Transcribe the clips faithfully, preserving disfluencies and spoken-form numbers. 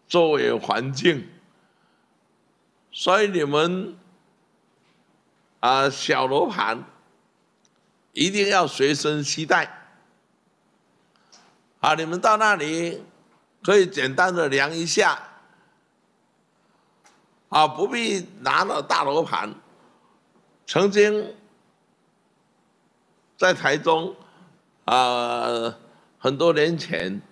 作为环境，所以你们啊、呃、小罗盘一定要随身携带。啊，你们到那里可以简单的量一下，啊，不必拿了大罗盘。曾经在台中啊、呃，很多年前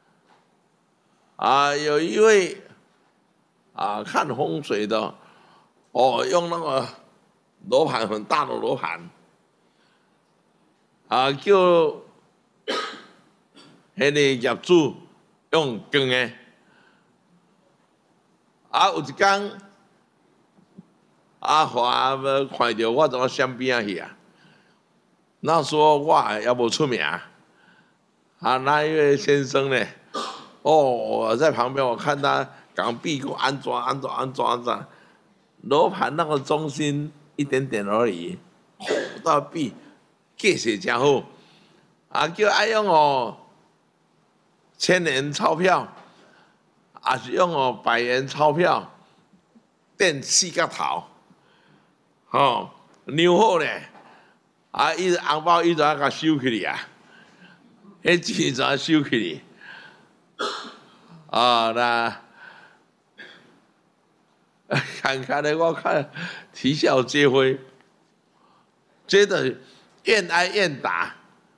啊，有一位啊看风水的，哦，用那个罗盘很大的罗盘，啊，叫迄个业主用光的，啊，有一天阿华要看到我从山边去啊，那时候我也无出名，啊，那一位先生呢，哦，我在旁边我看他港币给我安装安装安装安装，罗盘那个中心一点点而已，好大币，价钱真好，啊，叫爱用哦。千元钞票，还是用哦百元钞票垫四角头，吼，扭好咧，啊，伊红包伊就要甲收起嚟啊，迄钱就要收起嚟，啊，那看看咧，我看啼笑皆非，接着愿挨愿打，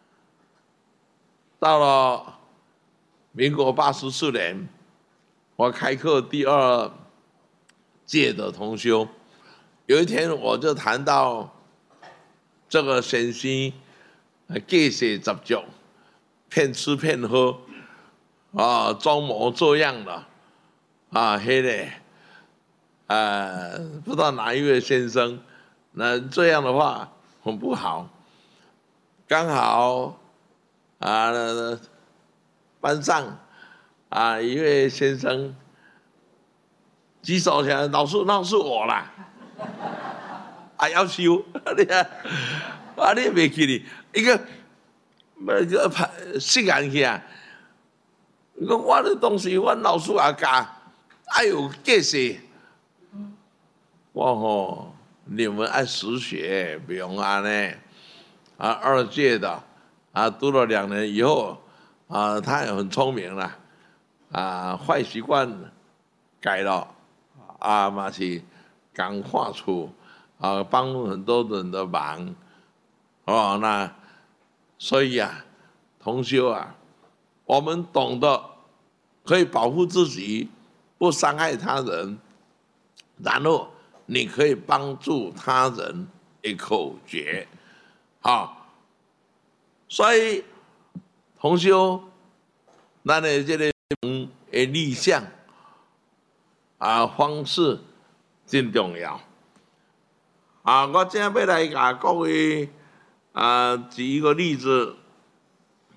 到了。民国八十四年，我开课第二届的同修，有一天我就谈到这个先生戒血十足，骗吃骗喝，啊，装模作样的，啊，黑的，呃，不知道哪一位先生，那这样的话很不好，刚好啊。班上啊，一位先生举手起来，老师，那是我啦，啊，要收，你啊，啊，你袂去哩，一个那个释然去啊，讲我的东西，我老师也教，还有解释，我吼，你们爱实学，不用安呢，啊，二届的啊，读了两年以后。啊，他也很聪明啦，啊，坏习惯改了，啊嘛是刚化出，啊，帮很多人的忙，哦，那所以啊，同修啊，我们懂得可以保护自己，不伤害他人，然后你可以帮助他人的口诀，好，所以。同修，咱的这个的立项啊方式真重要啊！我今要来甲各位啊举一个例子